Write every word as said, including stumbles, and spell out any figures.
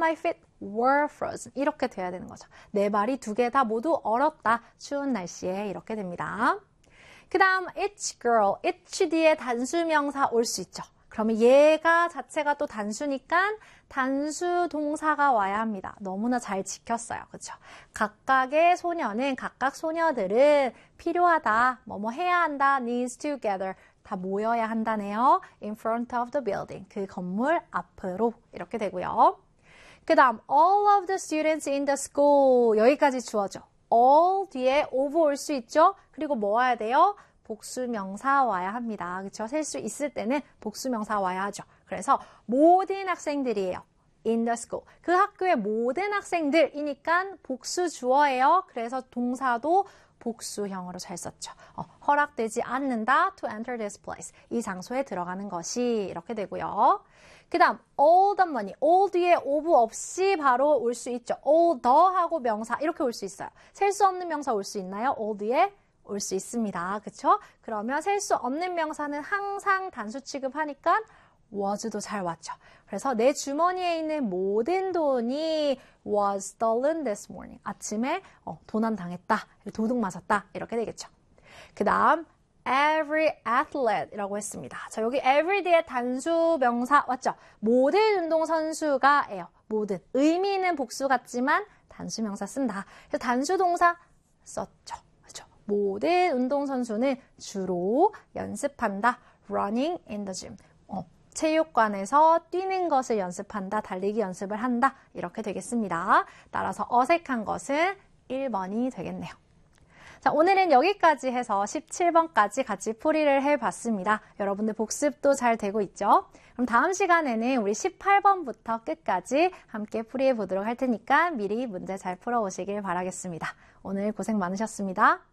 my feet were frozen. 이렇게 돼야 되는 거죠. 내 발이 두 개 다 모두 얼었다. 추운 날씨에 이렇게 됩니다. 그 다음 each girl, each 뒤에 단수명사 올 수 있죠. 그러면 얘가 자체가 또 단수니까 단수 동사가 와야 합니다. 너무나 잘 지켰어요. 그렇죠? 각각의 소녀는, 각각 소녀들은 필요하다, 뭐뭐 해야 한다, needs together, 다 모여야 한다네요. in front of the building, 그 건물 앞으로 이렇게 되고요. 그 다음 all of the students in the school, 여기까지 주어져. all 뒤에 of 올 수 있죠. 그리고 뭐 와야 돼요? 복수명사 와야 합니다. 그렇죠? 셀 수 있을 때는 복수명사 와야 하죠. 그래서 모든 학생들이에요. in the school. 그 학교의 모든 학생들이니까 복수 주어예요. 그래서 동사도 복수형으로 잘 썼죠. 어, 허락되지 않는다. to enter this place. 이 장소에 들어가는 것이 이렇게 되고요. 그 다음 all the money. all 뒤에 of 없이 바로 올 수 있죠. all the 하고 명사 이렇게 올 수 있어요. 셀 수 없는 명사 올 수 있나요? all 뒤에 올 수 있습니다. 그쵸? 그러면 셀 수 없는 명사는 항상 단수 취급하니까 was도 잘 왔죠. 그래서 내 주머니에 있는 모든 돈이 was stolen this morning. 아침에 어, 도난 당했다, 도둑 맞았다 이렇게 되겠죠. 그 다음 every athlete 이라고 했습니다. 자, 여기 every 뒤에 단수 명사 왔죠. 모든 운동선수가 에요. 모든. 의미는 복수 같지만 단수 명사 쓴다. 그래서 단수 동사 썼죠. 모든 운동선수는 주로 연습한다. running in the gym. 어, 체육관에서 뛰는 것을 연습한다. 달리기 연습을 한다. 이렇게 되겠습니다. 따라서 어색한 것은 일 번이 되겠네요. 자, 오늘은 여기까지 해서 십칠 번까지 같이 풀이를 해봤습니다. 여러분들 복습도 잘 되고 있죠? 그럼 다음 시간에는 우리 십팔 번부터 끝까지 함께 풀이해 보도록 할 테니까 미리 문제 잘 풀어오시길 바라겠습니다. 오늘 고생 많으셨습니다.